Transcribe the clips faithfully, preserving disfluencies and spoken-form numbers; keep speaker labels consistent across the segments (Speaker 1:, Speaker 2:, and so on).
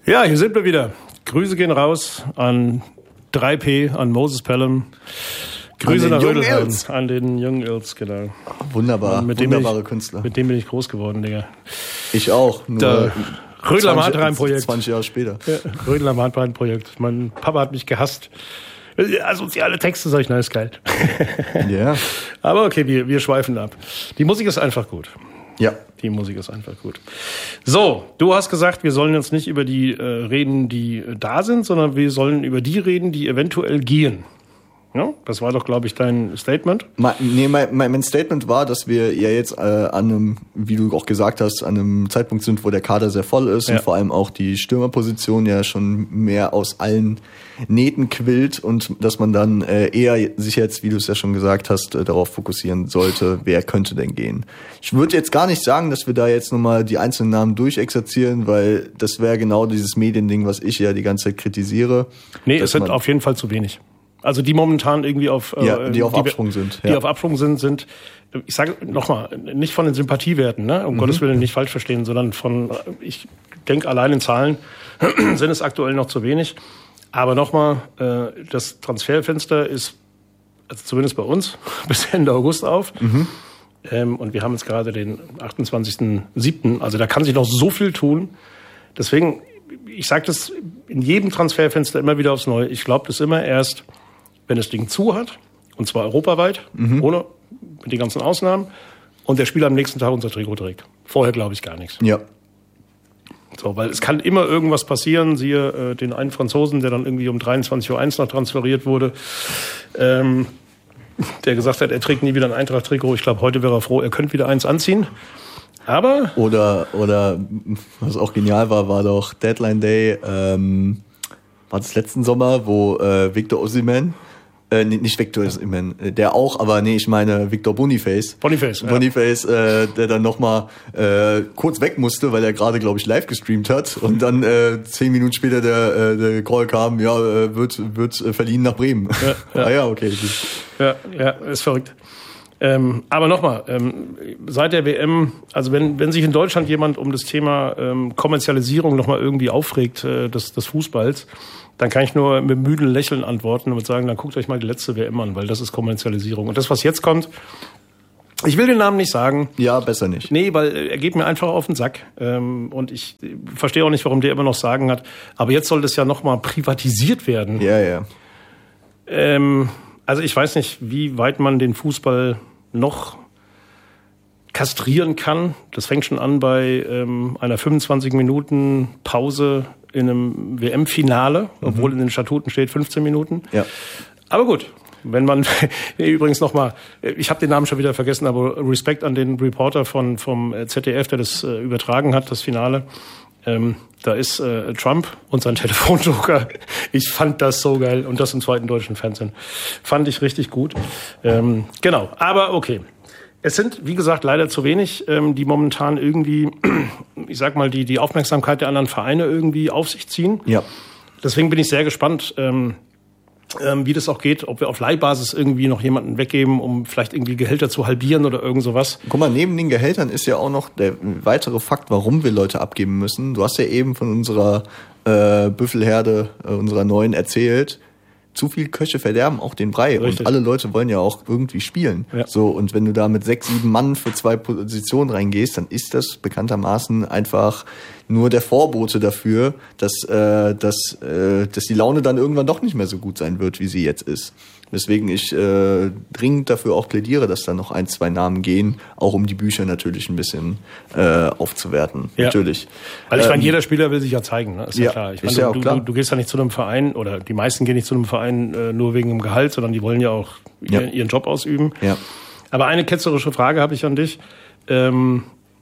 Speaker 1: Ja, hier sind wir wieder. Grüße gehen raus an drei P, an Moses Pelham. Grüße nach Rödelheim, an den jungen Ilz, genau.
Speaker 2: Wunderbar,
Speaker 1: mit
Speaker 2: wunderbare
Speaker 1: ich,
Speaker 2: Künstler.
Speaker 1: Mit dem bin ich groß geworden, Digga.
Speaker 2: Ich auch, nur
Speaker 1: da, Rödel am Hartrein-Projekt.
Speaker 2: zwanzig Jahre später.
Speaker 1: Ja, Rödel am Hartrein-Projekt. Mein Papa hat mich gehasst. Asoziale Texte, sag ich, na, ist geil.
Speaker 2: Ja. Yeah.
Speaker 1: Aber okay, wir, wir schweifen ab. Die Musik ist einfach gut.
Speaker 2: Ja.
Speaker 1: Die Musik ist einfach gut. So, du hast gesagt, wir sollen jetzt nicht über die äh, reden, die äh, da sind, sondern wir sollen über die reden, die eventuell gehen. Ja, das war doch, glaube ich, dein Statement.
Speaker 2: Mein, nee, mein, mein Statement war, dass wir ja jetzt äh, an einem, wie du auch gesagt hast, an einem Zeitpunkt sind, wo der Kader sehr voll ist, ja, und vor allem auch die Stürmerposition ja schon mehr aus allen Nähten quillt und dass man dann äh, eher sich jetzt, wie du es ja schon gesagt hast, äh, darauf fokussieren sollte, wer könnte denn gehen. Ich würde jetzt gar nicht sagen, dass wir da jetzt nochmal die einzelnen Namen durchexerzieren, weil das wäre genau dieses Mediending, was ich ja die ganze Zeit kritisiere.
Speaker 1: Nee, es sind auf jeden Fall zu wenig. Also die momentan irgendwie auf
Speaker 2: ja, die auf die, Absprung sind,
Speaker 1: die
Speaker 2: ja.
Speaker 1: auf Absprung sind, sind, ich sage nochmal, nicht von den Sympathiewerten, ne, um mhm. Gottes Willen nicht falsch verstehen, sondern von, ich denke allein in Zahlen sind es aktuell noch zu wenig. Aber nochmal, äh, das Transferfenster ist, also zumindest bei uns, bis Ende August auf. Mhm. Ähm, und wir haben jetzt gerade den achtundzwanzigsten siebten Also da kann sich noch so viel tun. Deswegen, ich sage das in jedem Transferfenster immer wieder aufs Neue. Ich glaube das immer erst, wenn das Ding zu hat, und zwar europaweit, mhm. ohne mit den ganzen Ausnahmen, und der Spieler am nächsten Tag unser Trikot trägt. Vorher glaube ich gar nichts.
Speaker 2: Ja.
Speaker 1: So, weil es kann immer irgendwas passieren, siehe äh, den einen Franzosen, der dann irgendwie um dreiundzwanzig Uhr eins noch transferiert wurde, ähm, der gesagt hat, er trägt nie wieder ein Eintracht-Trikot. Ich glaube, heute wäre er froh, er könnte wieder eins anziehen. Aber...
Speaker 2: Oder, oder was auch genial war, war doch Deadline Day, ähm, war das letzten Sommer, wo äh, Victor Osimhen, Äh, nicht Victor Osimhen, der auch, aber nee, ich meine Victor Boniface.
Speaker 1: Boniface, ja.
Speaker 2: Boniface, äh, der dann nochmal äh, kurz weg musste, weil er gerade, glaube ich, live gestreamt hat und dann äh, zehn Minuten später der, äh, der Call kam, ja, äh, wird wird äh, verliehen nach Bremen. Ja, ja. Ah ja, okay.
Speaker 1: Ja, ja, ist verrückt. Ähm, aber nochmal, ähm, seit der W M, also wenn wenn sich in Deutschland jemand um das Thema ähm, Kommerzialisierung nochmal irgendwie aufregt, äh, des, des Fußballs, dann kann ich nur mit müden Lächeln antworten und sagen, dann guckt euch mal die letzte W M an, weil das ist Kommerzialisierung. Und das, was jetzt kommt, ich will den Namen nicht sagen.
Speaker 2: Ja, besser nicht.
Speaker 1: Nee, weil er geht mir einfach auf den Sack. Ähm, und ich verstehe auch nicht, warum der immer noch Sagen hat. Aber jetzt soll das ja nochmal privatisiert werden.
Speaker 2: Ja, ja.
Speaker 1: Ähm, also ich weiß nicht, wie weit man den Fußball noch kastrieren kann. Das fängt schon an bei ähm, einer fünfundzwanzig Minuten Pause in einem W M-Finale, obwohl mhm. in den Statuten steht fünfzehn Minuten.
Speaker 2: Ja.
Speaker 1: Aber gut, wenn man, übrigens nochmal, ich habe den Namen schon wieder vergessen, aber Respekt an den Reporter von vom Z D F, der das äh, übertragen hat, das Finale. Ähm, da ist äh, Trump und sein Telefonjoker. Ich fand das so geil und das im zweiten deutschen Fernsehen. Fand ich richtig gut. Ähm, genau, aber okay. Es sind, wie gesagt, leider zu wenig, ähm, die momentan irgendwie, ich sag mal, die die Aufmerksamkeit der anderen Vereine irgendwie auf sich ziehen.
Speaker 2: Ja.
Speaker 1: Deswegen bin ich sehr gespannt, ähm, ähm, wie das auch geht, ob wir auf Leihbasis irgendwie noch jemanden weggeben, um vielleicht irgendwie Gehälter zu halbieren oder irgend sowas.
Speaker 2: Guck mal, neben den Gehältern ist ja auch noch der weitere Fakt, warum wir Leute abgeben müssen. Du hast ja eben von unserer äh, Büffelherde, äh, unserer neuen erzählt. Zu viel Köche verderben auch den Brei. Richtig. Und alle Leute wollen ja auch irgendwie spielen. Ja. So, und wenn du da mit sechs, sieben Mann für zwei Positionen reingehst, dann ist das bekanntermaßen einfach nur der Vorbote dafür, dass, äh, dass, äh, dass die Laune dann irgendwann doch nicht mehr so gut sein wird, wie sie jetzt ist. Weswegen ich äh, dringend dafür auch plädiere, dass da noch ein, zwei Namen gehen, auch um die Bücher natürlich ein bisschen äh, aufzuwerten.
Speaker 1: Ja.
Speaker 2: Natürlich.
Speaker 1: Weil ich
Speaker 2: ähm,
Speaker 1: meine, jeder Spieler will sich ja zeigen, ne? Ist ja, ja klar. Ich meine,
Speaker 2: ist ja
Speaker 1: du,
Speaker 2: auch klar.
Speaker 1: Du, du gehst ja nicht zu einem Verein, oder die meisten gehen nicht zu einem Verein äh, nur wegen dem Gehalt, sondern die wollen ja auch ja. ihren, ihren Job ausüben.
Speaker 2: Ja.
Speaker 1: Aber eine ketzerische Frage habe ich an dich. Ähm,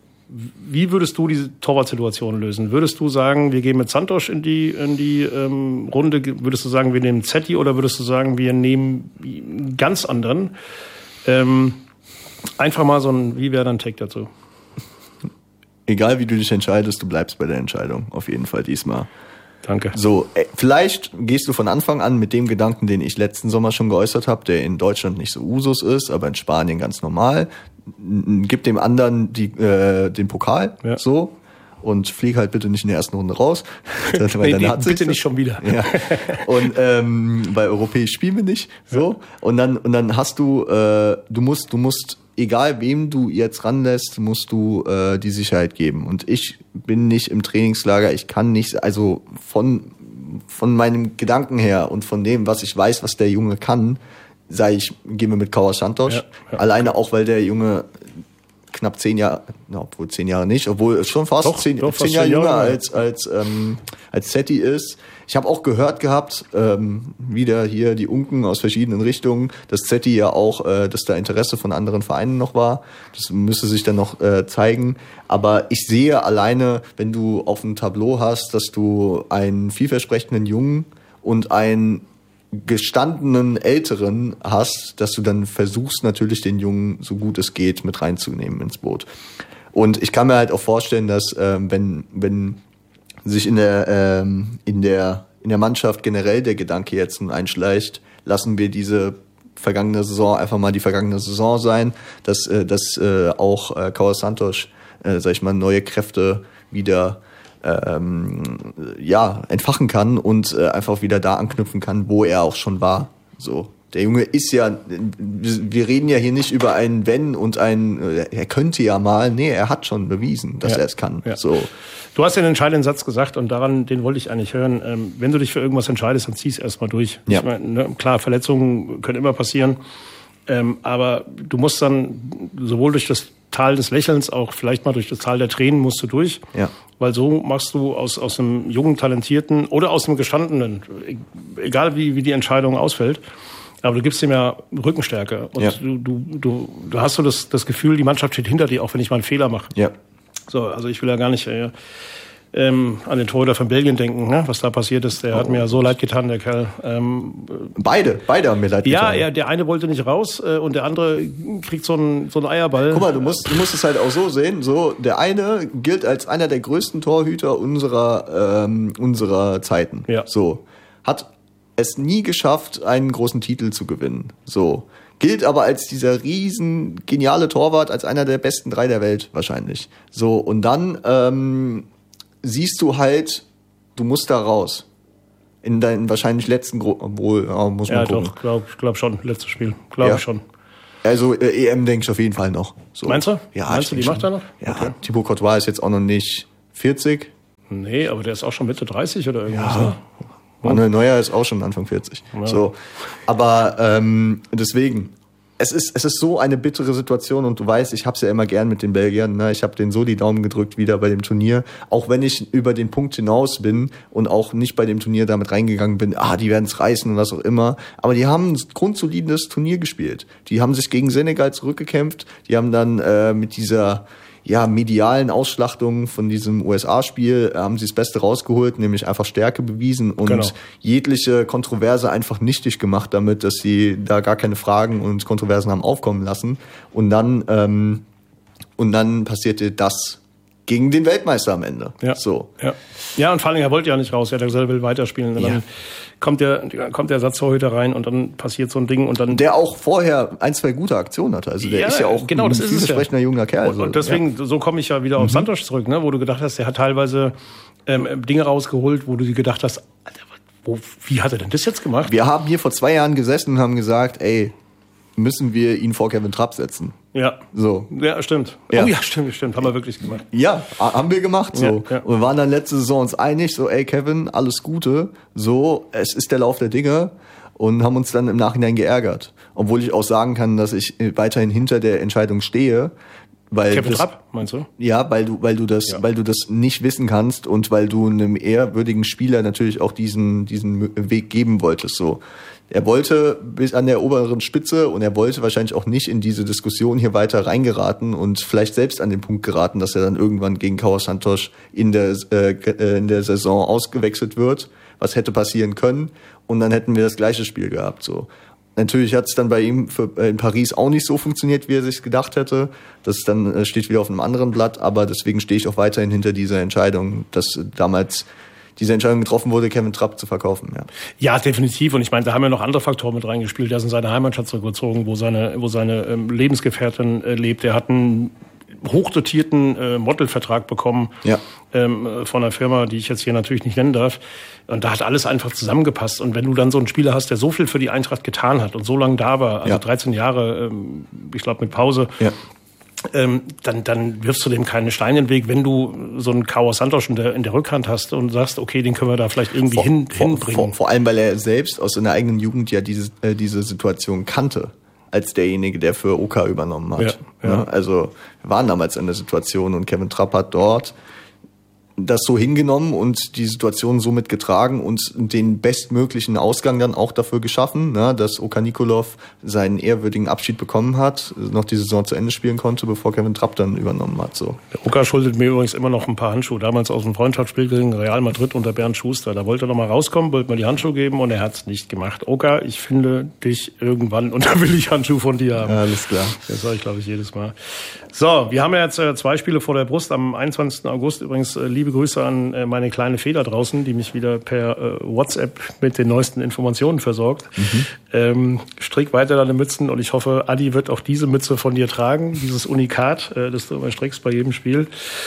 Speaker 1: Wie würdest du diese Torwartsituation lösen? Würdest du sagen, wir gehen mit Santos in die in die ähm, Runde? Würdest du sagen, wir nehmen Zetti, oder würdest du sagen, wir nehmen einen ganz anderen? Ähm, einfach mal so ein, wie wäre dein Take dazu?
Speaker 2: Egal wie du dich entscheidest, du bleibst bei der Entscheidung. Auf jeden Fall diesmal.
Speaker 1: Danke.
Speaker 2: So, äh, vielleicht gehst du von Anfang an mit dem Gedanken, den ich letzten Sommer schon geäußert habe, der in Deutschland nicht so Usus ist, aber in Spanien ganz normal. Gib dem anderen die, äh, den Pokal, ja. so. und flieg halt bitte nicht in der ersten Runde raus.
Speaker 1: Das, nee, nee, bitte nicht schon wieder.
Speaker 2: Ja. Und ähm, bei europäisch spielen wir nicht. So. Ja. Und dann und dann hast du, äh, du musst, du musst, egal wem du jetzt ranlässt, musst du äh, die Sicherheit geben. Und ich bin nicht im Trainingslager, ich kann nicht, also von von meinem Gedanken her und von dem, was ich weiß, was der Junge kann, sage ich, gehen wir mit Kauer Santos. Ja, ja. Alleine auch, weil der Junge knapp zehn Jahre, na, obwohl zehn Jahre nicht, obwohl schon fast doch, zehn, doch, zehn fast Jahre jünger Jahre. als als ähm, als Setti ist. Ich habe auch gehört gehabt, ähm, wieder hier die Unken aus verschiedenen Richtungen, dass Setti ja auch, äh, dass da Interesse von anderen Vereinen noch war. Das müsste sich dann noch äh, zeigen. Aber ich sehe alleine, wenn du auf dem Tableau hast, dass du einen vielversprechenden Jungen und einen gestandenen Älteren hast, dass du dann versuchst natürlich den Jungen so gut es geht mit reinzunehmen ins Boot. Und ich kann mir halt auch vorstellen, dass ähm, wenn wenn sich in der ähm, in der in der Mannschaft generell der Gedanke jetzt nun einschleicht, lassen wir diese vergangene Saison einfach mal die vergangene Saison sein, dass äh, dass äh, auch äh, Kauer Santos, äh, sag ich mal, neue Kräfte wieder ähm, ja entfachen kann und äh, einfach wieder da anknüpfen kann, wo er auch schon war. So, der Junge ist ja, wir reden ja hier nicht über ein Wenn und ein, er könnte ja mal, nee, er hat schon bewiesen, dass ja, er es kann. Ja. So.
Speaker 1: Du hast ja den entscheidenden Satz gesagt und daran, den wollte ich eigentlich hören. Ähm, wenn du dich für irgendwas entscheidest, dann zieh es erstmal durch. Ja. Ich meine, ne, klar, Verletzungen können immer passieren, ähm, aber du musst dann sowohl durch das Tal des Lächelns, auch vielleicht mal durch das Tal der Tränen musst du durch. Ja. Weil so machst du aus, aus einem jungen, talentierten oder aus einem gestandenen, egal wie, wie die Entscheidung ausfällt, aber du gibst ihm ja Rückenstärke. Und ja. du, du, du, du hast so das, das Gefühl, die Mannschaft steht hinter dir, auch wenn ich mal einen Fehler mache. Ja. So, also ich will ja gar nicht äh, ähm, an den Torhüter von Belgien denken, ne? Was da passiert ist. Der oh. hat mir ja so leid getan, der Kerl. Ähm,
Speaker 2: beide, beide haben mir leid
Speaker 1: ja,
Speaker 2: getan.
Speaker 1: Ja, der eine wollte nicht raus äh, und der andere kriegt so einen, so einen Eierball.
Speaker 2: Guck mal, du musst, du musst es halt auch so sehen. So, der eine gilt als einer der größten Torhüter unserer, ähm, unserer Zeiten. Ja. So, hat es nie geschafft, einen großen Titel zu gewinnen. So. Gilt aber als dieser riesen geniale Torwart, als einer der besten drei der Welt wahrscheinlich. So, und dann ähm, siehst du halt, du musst da raus. In deinen wahrscheinlich letzten, Gro- obwohl, ja, muss man
Speaker 1: ja,
Speaker 2: gucken.
Speaker 1: Ja, doch, glaub, ich glaube schon, letztes Spiel, glaube
Speaker 2: ja.
Speaker 1: ich schon.
Speaker 2: Also äh, E M denke ich auf jeden Fall noch. So.
Speaker 1: Meinst du?
Speaker 2: Ja,
Speaker 1: Meinst du, die macht er noch?
Speaker 2: Ja, okay. Thibaut Courtois ist jetzt auch noch nicht vierzig.
Speaker 1: Nee, aber der ist auch schon Mitte dreißig oder irgendwas.
Speaker 2: Ja. Manuel Neuer ist auch schon Anfang vierzig. Ja. So, aber ähm, deswegen, es ist es ist so eine bittere Situation und du weißt, ich hab's ja immer gern mit den Belgiern. Ne? Ich habe denen so die Daumen gedrückt wieder bei dem Turnier, auch wenn ich über den Punkt hinaus bin und auch nicht bei dem Turnier damit reingegangen bin. Ah, die werden's reißen und was auch immer. Aber die haben ein grundsolides Turnier gespielt. Die haben sich gegen Senegal zurückgekämpft. Die haben dann äh, mit dieser ja, medialen Ausschlachtungen von diesem U S A-Spiel haben sie das Beste rausgeholt, nämlich einfach Stärke bewiesen und genau. jegliche Kontroverse einfach nichtig gemacht damit, dass sie da gar keine Fragen und Kontroversen haben aufkommen lassen. Und dann, ähm, und dann passierte das gegen den Weltmeister am Ende.
Speaker 1: Ja.
Speaker 2: So.
Speaker 1: Ja. Ja, und vor allem, er wollte ja nicht raus, er hat gesagt, er will weiterspielen. Und ja. dann kommt der, kommt der Ersatztorhüter rein und dann passiert so ein Ding und dann.
Speaker 2: Der auch vorher ein, zwei gute Aktionen hatte. Also der ja, ist ja auch
Speaker 1: genau,
Speaker 2: ein
Speaker 1: das
Speaker 2: vielversprechender ja. junger Kerl.
Speaker 1: Und, und deswegen, ja. so komme ich ja wieder auf mhm. Santos zurück, ne, wo du gedacht hast, der hat teilweise ähm, Dinge rausgeholt, wo du dir gedacht hast, Alter, wo, wie hat er denn das jetzt gemacht?
Speaker 2: Wir haben hier vor zwei Jahren gesessen und haben gesagt, ey, müssen wir ihn vor Kevin Trapp setzen.
Speaker 1: Ja.
Speaker 2: So.
Speaker 1: Ja, stimmt. Ja. Oh ja, stimmt, stimmt. Haben wir wirklich gemacht.
Speaker 2: Ja, haben wir gemacht, so. Ja, ja. Und wir waren dann letzte Saison uns einig, so, ey, Kevin, alles Gute. So, es ist der Lauf der Dinge. Und haben uns dann im Nachhinein geärgert. Obwohl ich auch sagen kann, dass ich weiterhin hinter der Entscheidung stehe. Weil
Speaker 1: Kevin
Speaker 2: das,
Speaker 1: Trapp, meinst du?
Speaker 2: Ja, weil du, weil du das, ja. weil du das nicht wissen kannst und weil du einem ehrwürdigen Spieler natürlich auch diesen, diesen Weg geben wolltest, so. Er wollte bis an der oberen Spitze und er wollte wahrscheinlich auch nicht in diese Diskussion hier weiter reingeraten und vielleicht selbst an den Punkt geraten, dass er dann irgendwann gegen Kauer Santos in der, äh, in der Saison ausgewechselt wird, was hätte passieren können und dann hätten wir das gleiche Spiel gehabt, so. Natürlich hat es dann bei ihm für, äh, in Paris auch nicht so funktioniert, wie er sich gedacht hätte. Das dann äh, steht wieder auf einem anderen Blatt, aber deswegen stehe ich auch weiterhin hinter dieser Entscheidung, dass äh, damals diese Entscheidung getroffen wurde, Kevin Trapp zu verkaufen. Ja,
Speaker 1: ja, definitiv. Und ich meine, da haben ja noch andere Faktoren mit reingespielt. Der ist in seine Heimatstadt zurückgezogen, wo seine, wo seine ähm, Lebensgefährtin äh, lebt. Der hat einen hochdotierten äh, Modelvertrag bekommen
Speaker 2: ja.
Speaker 1: ähm, von einer Firma, die ich jetzt hier natürlich nicht nennen darf. Und da hat alles einfach zusammengepasst. Und wenn du dann so einen Spieler hast, der so viel für die Eintracht getan hat und so lange da war, also ja. dreizehn Jahre, ähm, ich glaube mit Pause, ja. ähm, dann, dann wirfst du dem keinen Stein in den Weg, wenn du so einen Carlos Santos in der, in der Rückhand hast und sagst, okay, den können wir da vielleicht irgendwie vor, hin,
Speaker 2: vor,
Speaker 1: hinbringen.
Speaker 2: Vor, vor allem, weil er selbst aus seiner eigenen Jugend ja diese, äh, diese Situation kannte. Als derjenige, der für Oka übernommen hat. Ja, ja. Also wir waren damals in der Situation und Kevin Trapp hat dort das so hingenommen und die Situation so mitgetragen und den bestmöglichen Ausgang dann auch dafür geschaffen, ne, dass Oka Nikolov seinen ehrwürdigen Abschied bekommen hat, noch die Saison zu Ende spielen konnte, bevor Kevin Trapp dann übernommen hat. So.
Speaker 1: Der Oka schuldet mir übrigens immer noch ein paar Handschuhe, damals aus dem Freundschaftsspiel gegen Real Madrid unter Bernd Schuster. Da wollte er noch mal rauskommen, wollte mir die Handschuhe geben und er hat es nicht gemacht. Oka, ich finde dich irgendwann und da will ich Handschuhe von dir haben.
Speaker 2: Ja, alles klar.
Speaker 1: Das sage ich, glaube ich, jedes Mal. So, wir haben ja jetzt äh, zwei Spiele vor der Brust. Am einundzwanzigsten August übrigens äh, liebe Grüße an äh, meine kleine Fee da draußen, die mich wieder per äh, WhatsApp mit den neuesten Informationen versorgt. Mhm. Ähm, strick weiter deine Mützen und ich hoffe, Adi wird auch diese Mütze von dir tragen, dieses Unikat, äh, das du immer strickst bei jedem Spiel.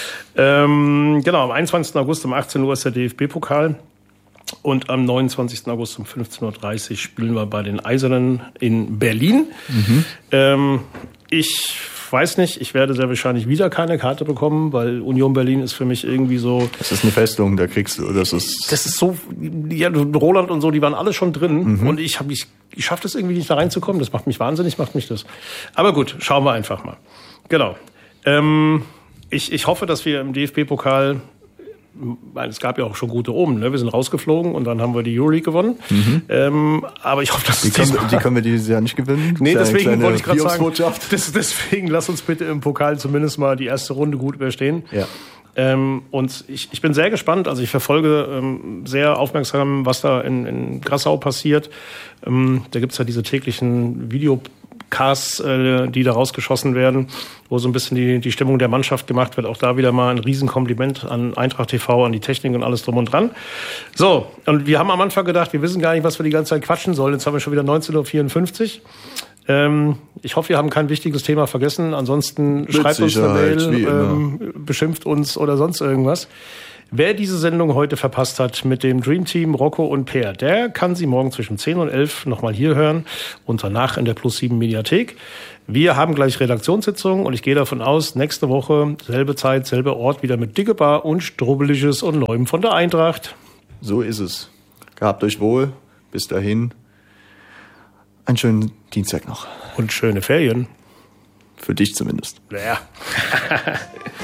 Speaker 1: Ähm, genau, am einundzwanzigsten August um achtzehn Uhr ist der D F B-Pokal. Und am neunundzwanzigsten August um fünfzehn Uhr dreißig spielen wir bei den Eisernen in Berlin. Mhm. Ähm, ich weiß nicht, ich werde sehr wahrscheinlich wieder keine Karte bekommen, weil Union Berlin ist für mich irgendwie so...
Speaker 2: Das ist eine Festung, da kriegst du... Das ist
Speaker 1: das ist so... Ja, Roland und so, die waren alle schon drin. Mhm. Und ich habe ich, ich schaffe das irgendwie nicht da reinzukommen. Das macht mich wahnsinnig, macht mich das. Aber gut, schauen wir einfach mal. Genau. Ähm, ich, ich hoffe, dass wir im D F B-Pokal... Es gab ja auch schon gute Omen, ne? Wir sind rausgeflogen und dann haben wir die Euroleague gewonnen. Mhm. Ähm, aber ich hoffe, dass
Speaker 2: die können, die können wir dieses Jahr nicht gewinnen.
Speaker 1: Nee, deswegen wollte ich gerade sagen, das, deswegen lass uns bitte im Pokal zumindest mal die erste Runde gut überstehen.
Speaker 2: Ja.
Speaker 1: Ähm, und ich, ich bin sehr gespannt, also ich verfolge ähm, sehr aufmerksam, was da in, in Grassau passiert. Ähm, da gibt's ja diese täglichen Videocasts, äh, die da rausgeschossen werden, wo so ein bisschen die, die Stimmung der Mannschaft gemacht wird. Auch da wieder mal ein Riesenkompliment an Eintracht T V, an die Technik und alles drum und dran. So, und wir haben am Anfang gedacht, wir wissen gar nicht, was wir die ganze Zeit quatschen sollen. Jetzt haben wir schon wieder neunzehn Uhr vierundfünfzig. Ähm, ich hoffe, wir haben kein wichtiges Thema vergessen. Ansonsten
Speaker 2: Mit
Speaker 1: schreibt uns eine Mail,
Speaker 2: wie
Speaker 1: ähm, beschimpft uns oder sonst irgendwas. Wer diese Sendung heute verpasst hat mit dem Dream Team, Rocco und Peer, der kann sie morgen zwischen zehn und elf nochmal hier hören und danach in der Plus sieben Mediathek. Wir haben gleich Redaktionssitzung und ich gehe davon aus, nächste Woche, selbe Zeit, selber Ort, wieder mit Dicke Bar und Strubbeliges und Neuem von der Eintracht.
Speaker 2: So ist es. Gehabt euch wohl. Bis dahin. Einen schönen Dienstag noch.
Speaker 1: Und schöne Ferien.
Speaker 2: Für dich zumindest.
Speaker 1: Ja.